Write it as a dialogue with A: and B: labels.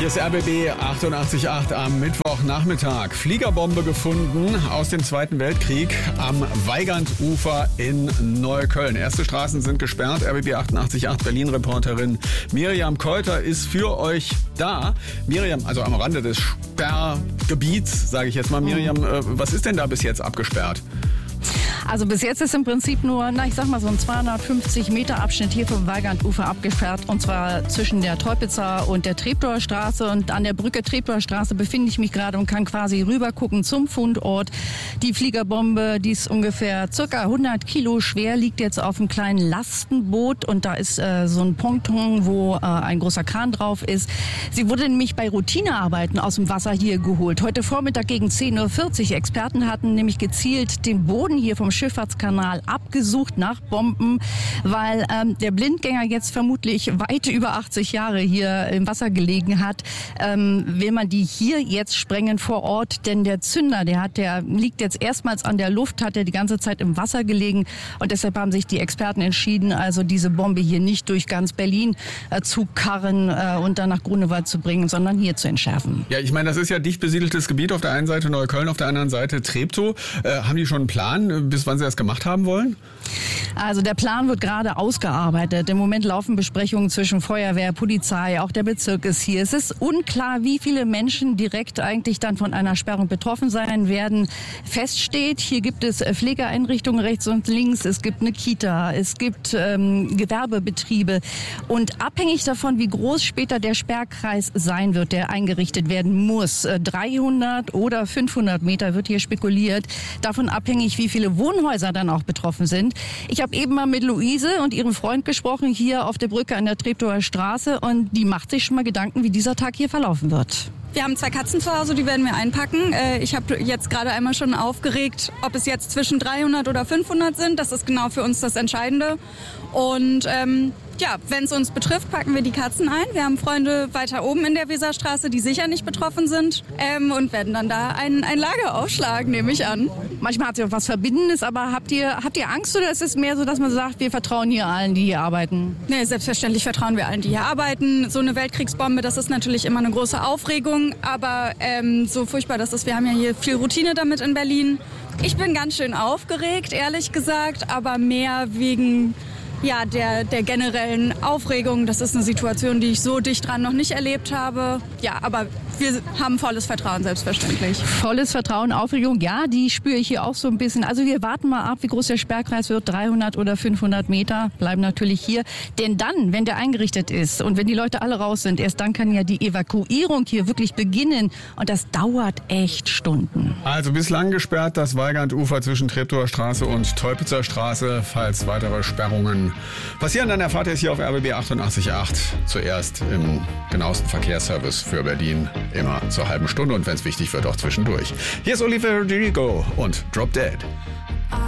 A: Hier ist RBB 88.8 am Mittwochnachmittag. Fliegerbombe gefunden aus dem Zweiten Weltkrieg am Weigandufer in Neukölln. Erste Straßen sind gesperrt. RBB 88.8 Berlin-Reporterin Miriam Keuter ist für euch da. Miriam, also am Rande des Sperrgebiets, sage ich jetzt mal. Miriam, was ist denn da bis jetzt abgesperrt?
B: Also bis jetzt ist im Prinzip nur, ich sag mal so ein 250 Meter Abschnitt hier vom Weigandufer abgesperrt. Und zwar zwischen der Teupitzer und der Treptower Straße. Und an der Brücke Treptower Straße befinde ich mich gerade und kann quasi rüber gucken zum Fundort. Die Fliegerbombe, die ist ungefähr circa 100 Kilo schwer, liegt jetzt auf einem kleinen Lastenboot. Und da ist so ein Ponton, wo ein großer Kran drauf ist. Sie wurde nämlich bei Routinearbeiten aus dem Wasser hier geholt. Heute Vormittag gegen 10.40 Uhr. Experten hatten nämlich gezielt den Boden hier vom Schifffahrtskanal abgesucht nach Bomben, weil der Blindgänger jetzt vermutlich weit über 80 Jahre hier im Wasser gelegen hat, will man die hier jetzt sprengen vor Ort, denn der Zünder, der liegt jetzt erstmals an der Luft, hat er die ganze Zeit im Wasser gelegen und deshalb haben sich die Experten entschieden, also diese Bombe hier nicht durch ganz Berlin zu karren und dann nach Grunewald zu bringen, sondern hier zu entschärfen.
A: Ja, ich meine, das ist ja dicht besiedeltes Gebiet, auf der einen Seite Neukölln, auf der anderen Seite Treptow. Haben die schon einen Plan, bis wann sie das gemacht haben wollen?
B: Also der Plan wird gerade ausgearbeitet. Im Moment laufen Besprechungen zwischen Feuerwehr, Polizei, auch der Bezirk ist hier. Es ist unklar, wie viele Menschen direkt eigentlich dann von einer Sperrung betroffen sein werden. Fest steht, hier gibt es Pflegeeinrichtungen rechts und links, es gibt eine Kita, es gibt Gewerbebetriebe. Und abhängig davon, wie groß später der Sperrkreis sein wird, der eingerichtet werden muss, 300 oder 500 Meter wird hier spekuliert, davon abhängig, wie viele Wohnhäuser dann auch betroffen sind. Ich habe eben mal mit Luise und ihrem Freund gesprochen, hier auf der Brücke an der Treptower Straße, und die macht sich schon mal Gedanken, wie dieser Tag hier verlaufen wird.
C: Wir haben 2 Katzen zu Hause, die werden wir einpacken. Ich habe jetzt gerade einmal schon aufgeregt, ob es jetzt zwischen 300 oder 500 sind. Das ist genau für uns das Entscheidende. Und wenn es uns betrifft, packen wir die Katzen ein. Wir haben Freunde weiter oben in der Weserstraße, die sicher nicht betroffen sind, und werden dann da ein Lager aufschlagen, nehme ich an.
B: Manchmal hat es ja auch was Verbindendes, aber habt ihr Angst, oder ist es mehr so, dass man sagt, wir vertrauen hier allen, die hier arbeiten?
C: Nee, selbstverständlich vertrauen wir allen, die hier arbeiten. So eine Weltkriegsbombe, das ist natürlich immer eine große Aufregung, aber so furchtbar das ist, wir haben ja hier viel Routine damit in Berlin. Ich bin ganz schön aufgeregt, ehrlich gesagt, aber mehr wegen der generellen Aufregung. Das ist eine Situation, die ich so dicht dran noch nicht erlebt habe. Ja, aber wir haben volles Vertrauen, selbstverständlich.
B: Volles Vertrauen, Aufregung, ja, die spüre ich hier auch so ein bisschen. Also wir warten mal ab, wie groß der Sperrkreis wird. 300 oder 500 Meter bleiben natürlich hier. Denn dann, wenn der eingerichtet ist und wenn die Leute alle raus sind, erst dann kann ja die Evakuierung hier wirklich beginnen. Und das dauert echt Stunden.
A: Also bislang gesperrt das Weigandufer zwischen Treptower Straße und Teupitzer Straße. Falls weitere Sperrungen passieren, dann erfahrt ihr es hier auf RBB 88.8. Zuerst im genauesten Verkehrsservice für Berlin. Immer zur halben Stunde und wenn es wichtig wird, auch zwischendurch. Hier ist Olivia Rodrigo und Drop Dead.